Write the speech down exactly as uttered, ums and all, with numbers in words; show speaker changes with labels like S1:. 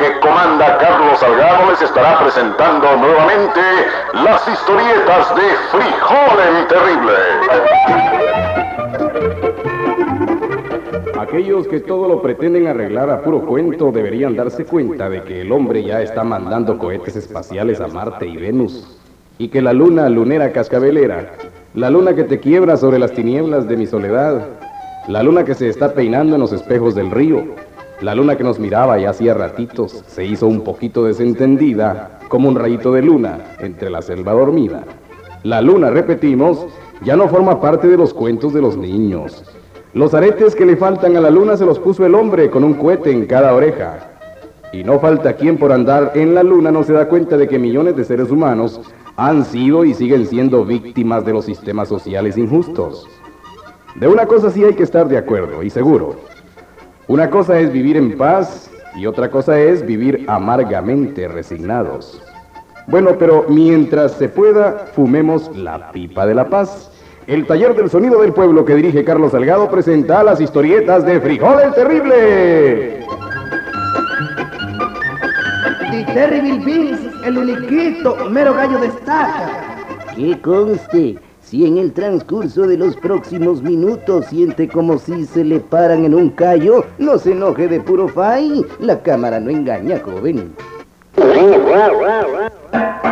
S1: que comanda Carlos Salgado les estará presentando nuevamente las historietas de Frijol el Terrible.
S2: Aquellos que todo lo pretenden arreglar a puro cuento deberían darse cuenta de que el hombre ya está mandando cohetes espaciales a Marte y Venus, y que la luna lunera cascabelera, la luna que te quiebra sobre las tinieblas de mi soledad, la luna que se está peinando en los espejos del río, la luna que nos miraba ya hacía ratitos, se hizo un poquito desentendida, como un rayito de luna entre la selva dormida. La luna, repetimos, ya no forma parte de los cuentos de los niños. Los aretes que le faltan a la luna se los puso el hombre con un cohete en cada oreja. Y no falta quien por andar en la luna no se da cuenta de que millones de seres humanos han sido y siguen siendo víctimas de los sistemas sociales injustos. De una cosa sí hay que estar de acuerdo y seguro. Una cosa es vivir en paz y otra cosa es vivir amargamente resignados. Bueno, pero mientras se pueda, fumemos la pipa de la paz. El taller del sonido del pueblo que dirige Carlos Salgado presenta las historietas de Frijol el Terrible.
S3: The Terrible Beans, el uniquito, mero gallo destaca.
S4: Que conste, si en el transcurso de los próximos minutos siente como si se le paran en un callo, no se enoje de puro fay, la cámara no engaña, joven.